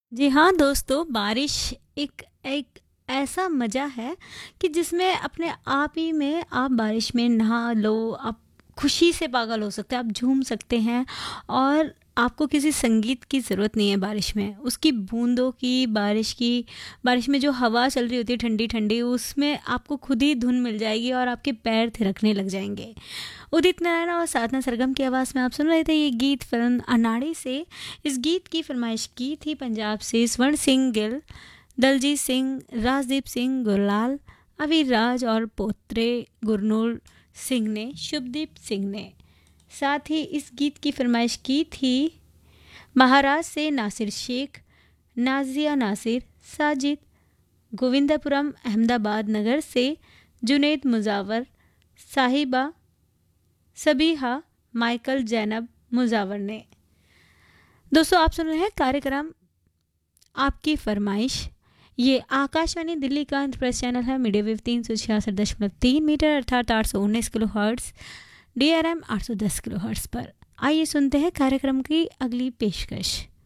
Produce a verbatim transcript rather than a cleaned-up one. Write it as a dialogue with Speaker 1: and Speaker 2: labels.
Speaker 1: जी हाँ दोस्तों, बारिश एक एक ऐसा मज़ा है कि जिसमें अपने आप ही में आप बारिश में नहा लो, आप खुशी से पागल हो सकते हैं, आप झूम सकते हैं। और आपको किसी संगीत की ज़रूरत नहीं है बारिश में, उसकी बूंदों की, बारिश की, बारिश में जो हवा चल रही होती है ठंडी ठंडी, उसमें आपको खुद ही धुन मिल जाएगी और आपके पैर थिरकने लग जाएंगे। उदित नारायण और साधना सरगम की आवाज़ में आप सुन रहे थे ये गीत फिल्म अनाड़ी से। इस गीत की फरमाइश की थी पंजाब से स्वर्ण सिंह गिल, दलजीत सिंह, राजदीप सिंह गुरलाल, अवीर राज और पोत्रे गुरनूल सिंह ने, शुभदीप सिंह ने। साथ ही इस गीत की फरमाइश की थी महाराज से नासिर शेख, नाजिया नासिर, साजिद, गोविंदपुरम अहमदाबाद नगर से जुनेद मुजावर, साहिबा, सबीहा, माइकल जैनब मुजावर ने। दोस्तों, आप सुन रहे हैं कार्यक्रम आपकी फरमाइश। ये आकाशवाणी दिल्ली का इंटरप्रेस चैनल है, मीडिया वेव तीन सौ छियासठ दशमलव तीन मीटर अर्थात आठ सौ उन्नीस kilo hertz, D R M आठ सौ दस किलो हर्ट्स पर। आइए सुनते हैं कार्यक्रम की अगली पेशकश।